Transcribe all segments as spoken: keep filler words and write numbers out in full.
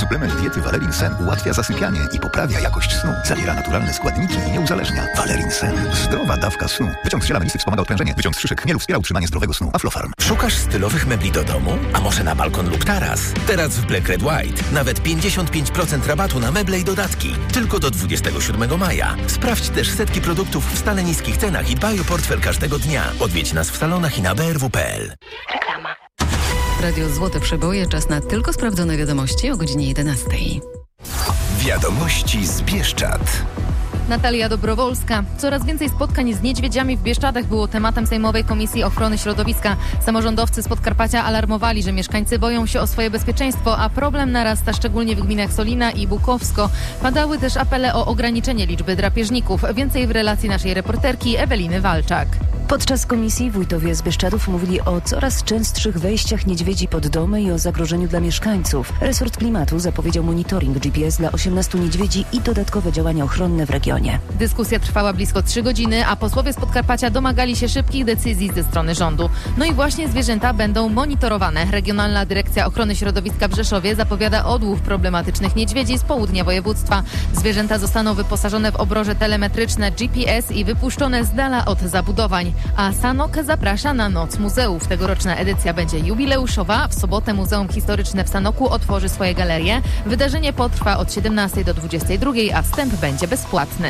Suplement diety Valerin Sen ułatwia zasypianie i poprawia jakość snu. Zawiera naturalne składniki i nie uzależnia. Valerin Sen. Zdrowa dawka snu. Wyciąg z ziela melisy wspomaga odprężenie. Wyciąg z szyszek chmielu wspiera utrzymanie zdrowego snu. Aflofarm. Szukasz stylowych mebli do domu? A może na balkon lub taras? Teraz w Black Red White nawet pięćdziesiąt pięć procent rabatu na meble i dodatki. Tylko do dwudziestego siódmego maja. Sprawdź też setki produktów w stale niskich cenach i dbaj o portfel każdego dnia. Odwiedź nas w salonach i na b r w kropka p l. Reklama. Radio Złote Przeboje, czas na tylko sprawdzone wiadomości o godzinie jedenastej. Wiadomości z Bieszczad. Natalia Dobrowolska. Coraz więcej spotkań z niedźwiedziami w Bieszczadach było tematem Sejmowej Komisji Ochrony Środowiska. Samorządowcy z Podkarpacia alarmowali, że mieszkańcy boją się o swoje bezpieczeństwo, a problem narasta szczególnie w gminach Solina i Bukowsko. Padały też apele o ograniczenie liczby drapieżników. Więcej w relacji naszej reporterki Eweliny Walczak. Podczas komisji wójtowie z Bieszczadów mówili o coraz częstszych wejściach niedźwiedzi pod domy i o zagrożeniu dla mieszkańców. Resort Klimatu zapowiedział monitoring G P S dla osiemnastu niedźwiedzi i dodatkowe działania ochronne w regionie. Dyskusja trwała blisko trzy godziny, a posłowie z Podkarpacia domagali się szybkich decyzji ze strony rządu. No i właśnie zwierzęta będą monitorowane. Regionalna Dyrekcja Ochrony Środowiska w Rzeszowie zapowiada odłów problematycznych niedźwiedzi z południa województwa. Zwierzęta zostaną wyposażone w obroże telemetryczne G P S i wypuszczone z dala od zabudowań. A Sanok zaprasza na Noc Muzeów. Tegoroczna edycja będzie jubileuszowa. W sobotę Muzeum Historyczne w Sanoku otworzy swoje galerie. Wydarzenie potrwa od siedemnastej do dwudziestej drugiej, a wstęp będzie bezpłatny.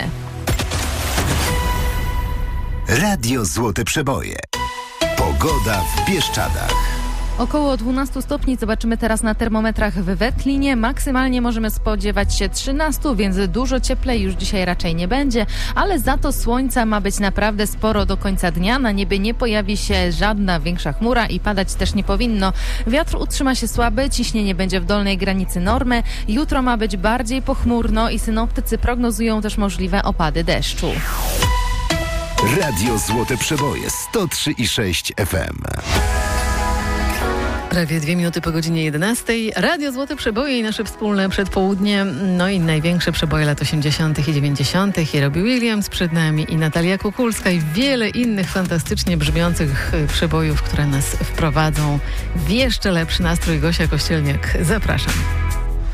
Radio Złote Przeboje. Pogoda w Bieszczadach. Około dwunastu stopni zobaczymy teraz na termometrach w Wetlinie. Maksymalnie możemy spodziewać się trzynastu, więc dużo cieplej już dzisiaj raczej nie będzie, ale za to słońca ma być naprawdę sporo do końca dnia. Na niebie nie pojawi się żadna większa chmura i padać też nie powinno. Wiatr utrzyma się słaby, ciśnienie będzie w dolnej granicy normy. Jutro ma być bardziej pochmurno i synoptycy prognozują też możliwe opady deszczu. Radio Złote Przeboje sto trzy i sześć F M. Prawie dwie minuty po godzinie jedenastej. Radio Złote Przeboje i nasze wspólne przedpołudnie. No i największe przeboje lat osiemdziesiątych i dziewięćdziesiątych. I Robbie Williams przed nami, i Natalia Kukulska, i wiele innych fantastycznie brzmiących przebojów, które nas wprowadzą w jeszcze lepszy nastrój. Gosia Kościelniak, zapraszam.